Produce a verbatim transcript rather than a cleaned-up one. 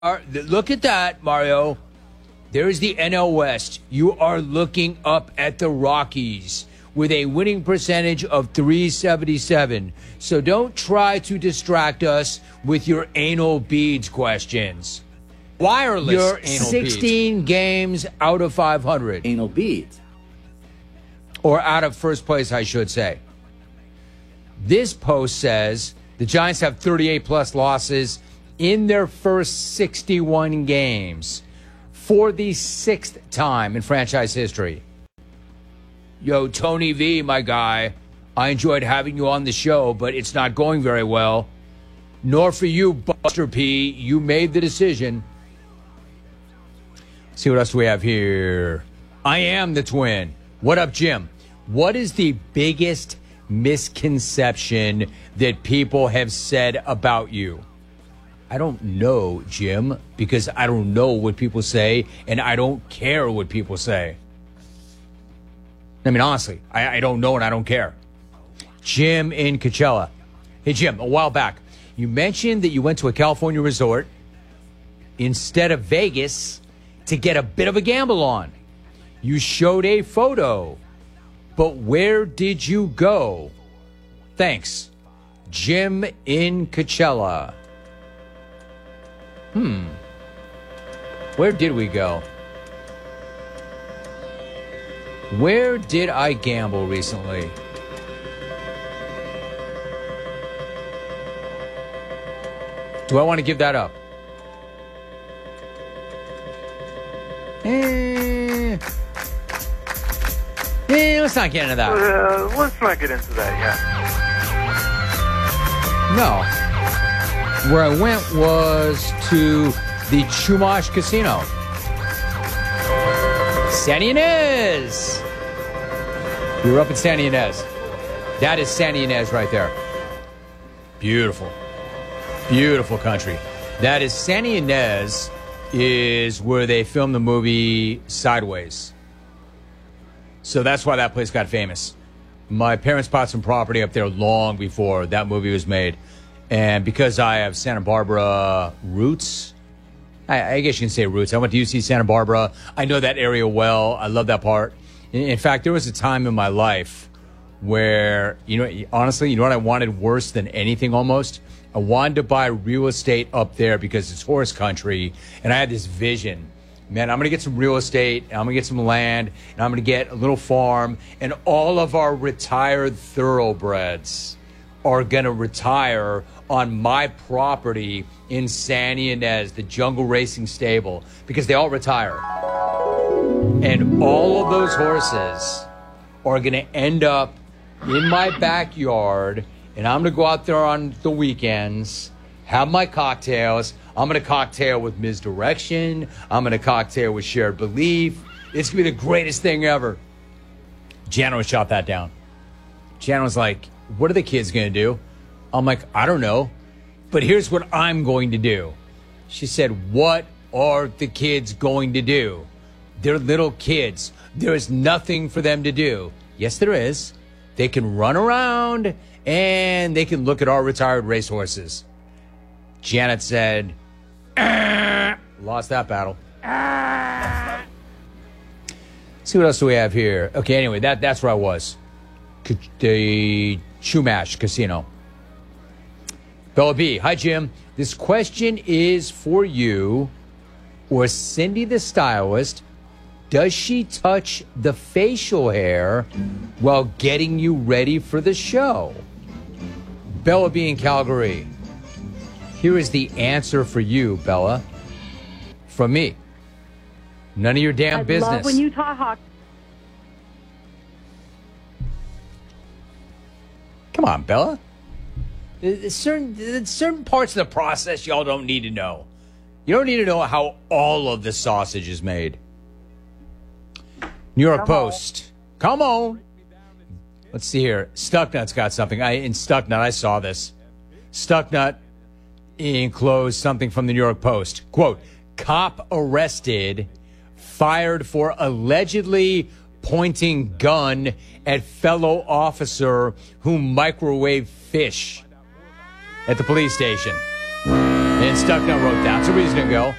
are, look at that, Mario. There's the N L West. You are looking up at the Rockies with a winning percentage of three seventy-seven. So don't try to distract us with your anal beads questions. Wireless You're anal sixteen beads. games out of five hundred. Anal beads. Or out of first place, I should say. This post says the Giants have thirty-eight plus losses in their first sixty-one games for the sixth time in franchise history. Yo, Tony V, my guy, I enjoyed having you on the show, but it's not going very well. Nor for you, Buster P. You made the decision. See what else do we have here. I am the twin. What up, Jim? What is the biggest misconception that people have said about you? I don't know, Jim, because I don't know what people say, and I don't care what people say. I mean, honestly, I, I don't know and I don't care. Jim in Coachella. Hey, Jim, a while back, you mentioned that you went to a California resort instead of Vegas to get a bit of a gamble on. You showed a photo, but where did you go? Thanks. Jim in Coachella. Hmm. Where did we go? Where did I gamble recently? Do I want to give that up? Eh, eh, let's not get into that. Uh, let's not get into that yet. No. Where I went was to the Chumash Casino. San Ynez. We were up in San Ynez. That is San Ynez right there. Beautiful. Beautiful country. That is San Ynez is where they filmed the movie Sideways. So that's why that place got famous. My parents bought some property up there long before that movie was made. And because I have Santa Barbara roots, I, I guess you can say roots. I went to U C Santa Barbara. I know that area well. I love that part. In, in fact, there was a time in my life where, you know, honestly, you know what I wanted worse than anything almost? I wanted to buy real estate up there because it's horse country. And I had this vision. Man, I'm going to get some real estate, and I'm going to get some land, and I'm going to get a little farm, and all of our retired thoroughbreds are going to retire on my property in San Ynez, the Jungle Racing Stable, because they all retire. And all of those horses are going to end up in my backyard, and I'm going to go out there on the weekends, have my cocktails. I'm going to cocktail with Misdirection. I'm going to cocktail with Shared Belief. It's going to be the greatest thing ever. Jana shot that down. Jana was like, what are the kids going to do? I'm like, I don't know. But here's what I'm going to do. She said, what are the kids going to do? They're little kids. There is nothing for them to do. Yes, there is. They can run around and they can look at our retired racehorses. Janet said, ah. Lost that battle. Ah. See what else do we have here? Okay, anyway, that, that's where I was. The Chumash Casino. Bella B. Hi, Jim. This question is for you or Cindy the stylist. Does she touch the facial hair while getting you ready for the show? Bella B. in Calgary. Here is the answer for you, Bella. From me. None of your damn I business. love when you talk hockey. Come on, Bella. There's certain, there's certain parts of the process y'all don't need to know. You don't need to know how all of the sausage is made. New York Come Post. On. Come on. Let's see here. Stucknut's got something. I in Stucknut, I saw this. Stucknut enclosed something from the New York Post. Quote, cop arrested, fired for allegedly pointing gun at fellow officer who microwaved fish at the police station. And Stucknut wrote, that's a reason to go.